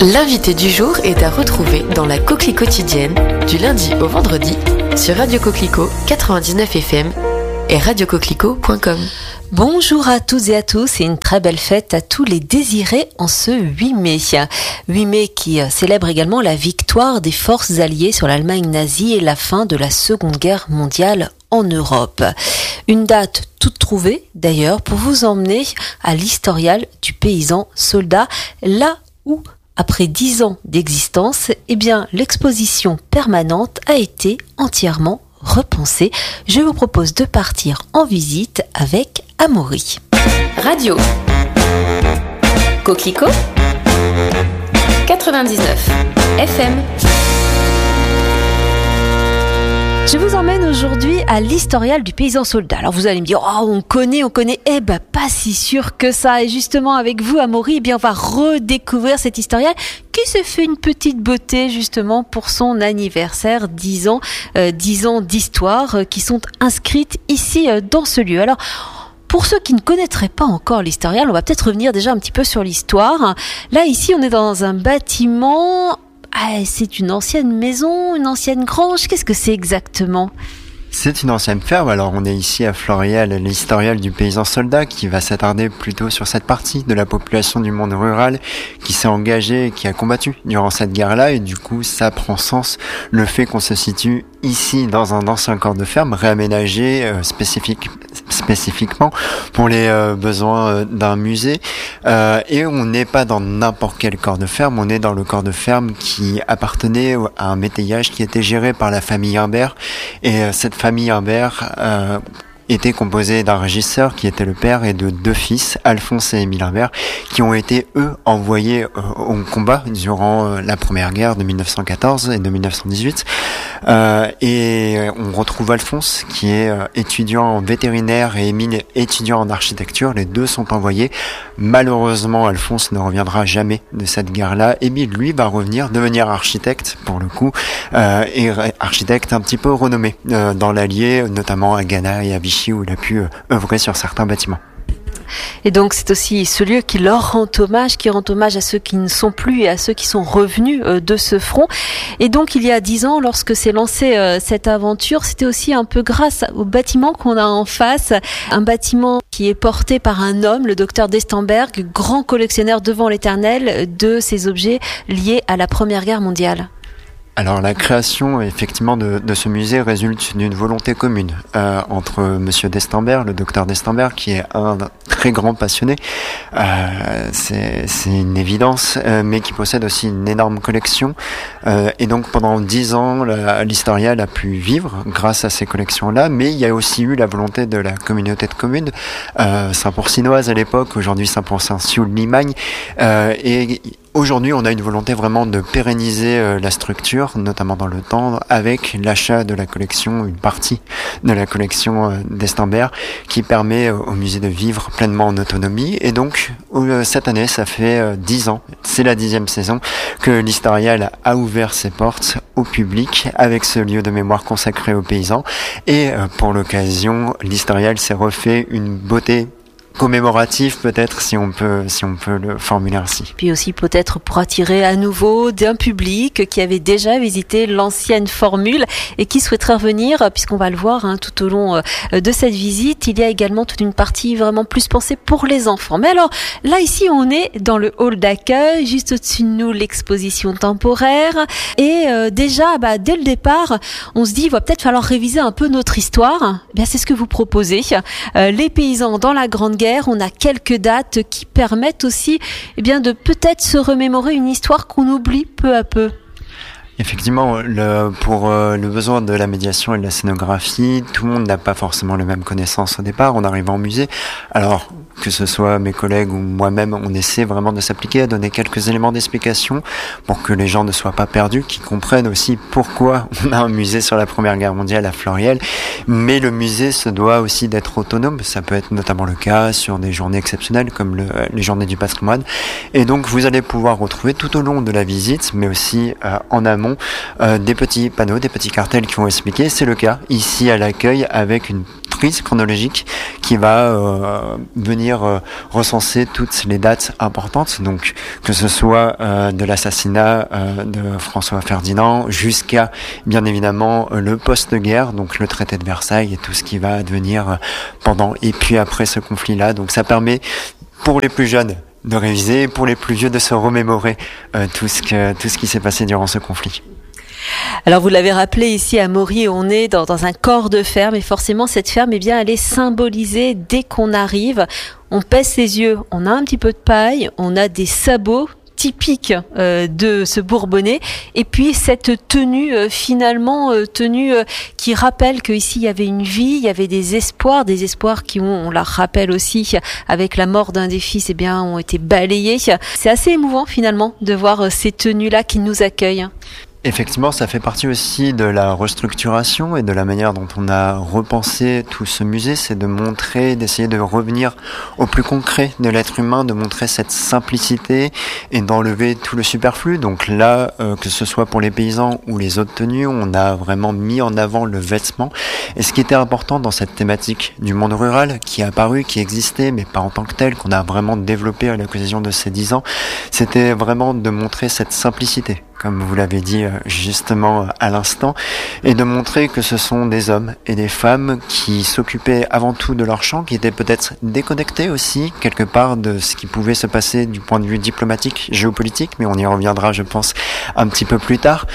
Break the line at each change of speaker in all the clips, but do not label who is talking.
L'invité du jour est à retrouver dans la Coquelie quotidienne du lundi au vendredi sur Radio Coquelicot 99 FM et radiocoquelicot.com.
Bonjour à toutes et à tous et une très belle fête à tous les désirés en ce 8 mai. 8 mai qui célèbre également la victoire des forces alliées sur l'Allemagne nazie et la fin de la Seconde Guerre mondiale en Europe. Une date toute trouvée d'ailleurs pour vous emmener à l'historial du paysan soldat, là où après 10 ans d'existence, l'exposition permanente a été entièrement repensée. Je vous propose de partir en visite avec Amaury.
Radio Coquelicot 99 FM.
Je vous emmène aujourd'hui à l'historial du paysan soldat. Alors vous allez me dire, on connaît. Pas si sûr que ça. Et justement avec vous, Amaury, on va redécouvrir cet historial qui s'est fait une petite beauté justement pour son anniversaire, 10 ans d'histoire qui sont inscrites ici dans ce lieu. Alors, pour ceux qui ne connaîtraient pas encore l'historial, on va peut-être revenir déjà un petit peu sur l'histoire. Là, ici, on est dans un bâtiment. C'est une ancienne maison, une ancienne grange. Qu'est-ce que c'est exactement ?
C'est une ancienne ferme. Alors, on est ici à Florial, l'historial du paysan soldat qui va s'attarder plutôt sur cette partie de la population du monde rural qui s'est engagée et qui a combattu durant cette guerre-là. Et du coup, ça prend sens le fait qu'on se situe ici dans un ancien corps de ferme réaménagé spécifiquement pour les besoins d'un musée. Et on n'est pas dans n'importe quel corps de ferme, on est dans le corps de ferme qui appartenait à un métayage qui était géré par la famille Imbert. Et cette famille Imbert était composée d'un régisseur qui était le père et de 2 fils, Alphonse et Émile Imbert, qui ont été, eux, envoyés au combat durant la première guerre de 1914 et de 1918. Et on retrouve Alphonse qui est étudiant en vétérinaire et Émile étudiant en architecture. Les deux sont envoyés. Malheureusement, Alphonse ne reviendra jamais de cette guerre-là. Émile, lui, va revenir, devenir architecte, pour le coup, et architecte un petit peu renommé dans l'Allier, notamment à Ghana et à Vichy, où il a pu œuvrer sur certains bâtiments.
Et donc c'est aussi ce lieu qui leur rend hommage, qui rend hommage à ceux qui ne sont plus et à ceux qui sont revenus de ce front. Et donc il y a 10 ans, lorsque s'est lancée cette aventure, c'était aussi un peu grâce au bâtiment qu'on a en face, un bâtiment qui est porté par un homme, le docteur d'Estenberg, grand collectionneur devant l'éternel de ces objets liés à la Première Guerre mondiale.
Alors la création effectivement de ce musée résulte d'une volonté commune entre monsieur d'Estenberg, le docteur d'Estenberg, qui est un très grand passionné, c'est une évidence, mais qui possède aussi une énorme collection. Et donc pendant 10 ans, l'historial a pu vivre grâce à ces collections-là, mais il y a aussi eu la volonté de la communauté de communes, Saint-Pourcinoise à l'époque, aujourd'hui Saint-Pourçain-Sioule-Limagne, et aujourd'hui, on a une volonté vraiment de pérenniser la structure, notamment dans le temps, avec l'achat de la collection, une partie de la collection d'Estenberg, qui permet au musée de vivre pleinement en autonomie. Et donc, cette année, ça fait 10 ans, c'est la 10e saison, que l'historial a ouvert ses portes au public avec ce lieu de mémoire consacré aux paysans. Et pour l'occasion, l'historial s'est refait une beauté commémoratif peut-être, si on peut le formuler ainsi.
Puis aussi peut-être pour attirer à nouveau d'un public qui avait déjà visité l'ancienne formule et qui souhaiterait revenir, puisqu'on va le voir tout au long de cette visite, il y a également toute une partie vraiment plus pensée pour les enfants. Mais alors, là ici on est dans le hall d'accueil, juste au-dessus de nous l'exposition temporaire, et déjà dès le départ, on se dit il va peut-être falloir réviser un peu notre histoire. C'est ce que vous proposez. Les paysans dans la Grande Guerre, on a quelques dates qui permettent aussi de peut-être se remémorer une histoire qu'on oublie peu à peu.
Effectivement, pour le besoin de la médiation et de la scénographie, tout le monde n'a pas forcément les mêmes connaissances au départ en arrivant au musée. Alors, que ce soit mes collègues ou moi-même, on essaie vraiment de s'appliquer à donner quelques éléments d'explication pour que les gens ne soient pas perdus, qu'ils comprennent aussi pourquoi on a un musée sur la Première Guerre mondiale à Florial. Mais le musée se doit aussi d'être autonome. Ça peut être notamment le cas sur des journées exceptionnelles comme les journées du patrimoine. Et donc, vous allez pouvoir retrouver tout au long de la visite, mais aussi en amont, des petits panneaux, des petits cartels qui vont expliquer. C'est le cas ici à l'accueil avec une prise chronologique qui va venir recenser toutes les dates importantes, donc que ce soit de l'assassinat de François Ferdinand jusqu'à bien évidemment le post-guerre, donc le traité de Versailles et tout ce qui va advenir pendant et puis après ce conflit-là. Donc ça permet pour les plus jeunes de réviser, pour les plus vieux de se remémorer tout ce qui s'est passé durant ce conflit.
Alors vous l'avez rappelé, ici à Maury, on est dans un corps de ferme et forcément cette ferme, eh bien, elle est symbolisée dès qu'on arrive. On pèse ses yeux, on a un petit peu de paille, on a des sabots typiques de ce Bourbonnais et puis cette tenue qui rappelle qu'ici il y avait une vie, il y avait des espoirs qui on la rappelle aussi avec la mort d'un des fils, eh bien, ont été balayés. C'est assez émouvant finalement de voir ces tenues-là qui nous accueillent.
Effectivement, ça fait partie aussi de la restructuration et de la manière dont on a repensé tout ce musée, c'est de montrer, d'essayer de revenir au plus concret de l'être humain, de montrer cette simplicité et d'enlever tout le superflu. Donc là, que ce soit pour les paysans ou les autres tenues, on a vraiment mis en avant le vêtement. Et ce qui était important dans cette thématique du monde rural, qui est apparu, qui existait, mais pas en tant que tel, qu'on a vraiment développé à l'occasion de ces 10 ans, c'était vraiment de montrer cette simplicité, comme vous l'avez dit justement à l'instant, et de montrer que ce sont des hommes et des femmes qui s'occupaient avant tout de leur champ, qui étaient peut-être déconnectés aussi quelque part de ce qui pouvait se passer du point de vue diplomatique, géopolitique, mais on y reviendra je pense un petit peu plus tard.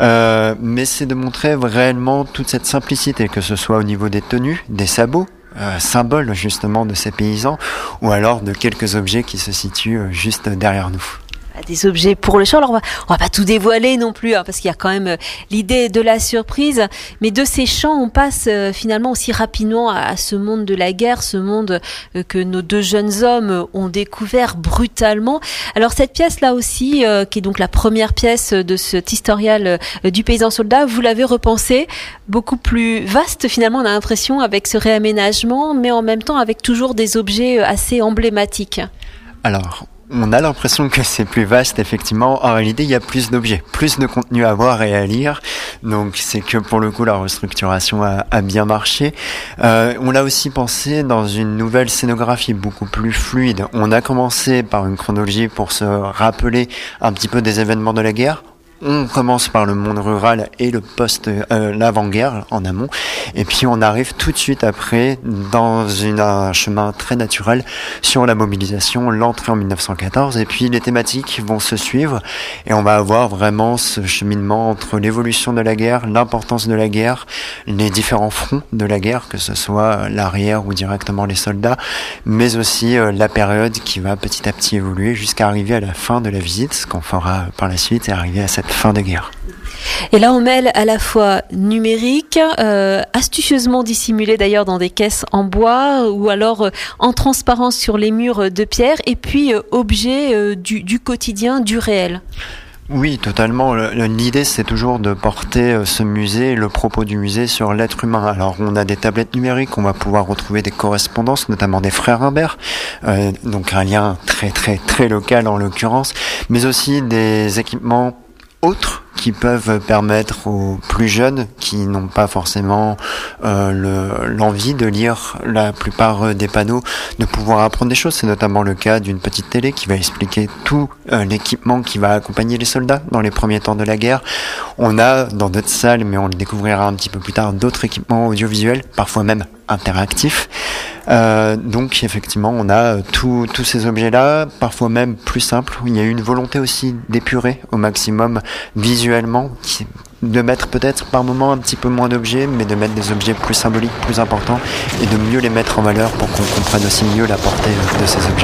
Mais c'est de montrer réellement toute cette simplicité, que ce soit au niveau des tenues, des sabots, symbole justement de ces paysans, ou alors de quelques objets qui se situent juste derrière nous.
Des objets pour le champ. Alors on va pas tout dévoiler non plus, parce qu'il y a quand même l'idée de la surprise, mais de ces champs on passe finalement aussi rapidement à ce monde de la guerre, ce monde que nos deux jeunes hommes ont découvert brutalement. Alors cette pièce là aussi, qui est donc la première pièce de cet historial du paysan soldat, vous l'avez repensée beaucoup plus vaste finalement, on a l'impression, avec ce réaménagement, mais en même temps avec toujours des objets assez emblématiques.
Alors, on a l'impression que c'est plus vaste, effectivement. En réalité, il y a plus d'objets, plus de contenu à voir et à lire. Donc, c'est que pour le coup, la restructuration a bien marché. On l'a aussi pensé dans une nouvelle scénographie beaucoup plus fluide. On a commencé par une chronologie pour se rappeler un petit peu des événements de la guerre. On commence par le monde rural et le l'avant-guerre en amont, et puis on arrive tout de suite après dans un chemin très naturel sur la mobilisation, l'entrée en 1914, et puis les thématiques vont se suivre et on va avoir vraiment ce cheminement entre l'évolution de la guerre, l'importance de la guerre, les différents fronts de la guerre, que ce soit l'arrière ou directement les soldats, mais aussi la période qui va petit à petit évoluer jusqu'à arriver à la fin de la visite, ce qu'on fera par la suite, et arriver à cette fin de guerre.
Et là, on mêle à la fois numérique, astucieusement dissimulé d'ailleurs dans des caisses en bois, ou alors en transparence sur les murs de pierre, et puis objet du quotidien, du réel.
Oui, totalement. L'idée, c'est toujours de porter ce musée, le propos du musée sur l'être humain. Alors, on a des tablettes numériques, on va pouvoir retrouver des correspondances, notamment des frères Imbert, donc un lien très très très local en l'occurrence, mais aussi des équipements autres qui peuvent permettre aux plus jeunes qui n'ont pas forcément l'envie de lire la plupart des panneaux de pouvoir apprendre des choses. C'est notamment le cas d'une petite télé qui va expliquer tout l'équipement qui va accompagner les soldats dans les premiers temps de la guerre. On a dans d'autres salles, mais on le découvrira un petit peu plus tard, d'autres équipements audiovisuels, parfois même interactifs. Donc effectivement, on a tous ces objets-là, parfois même plus simples. Il y a eu une volonté aussi d'épurer au maximum visuellement, de mettre peut-être par moment un petit peu moins d'objets, mais de mettre des objets plus symboliques, plus importants, et de mieux les mettre en valeur pour qu'on comprenne aussi mieux la portée de ces objets.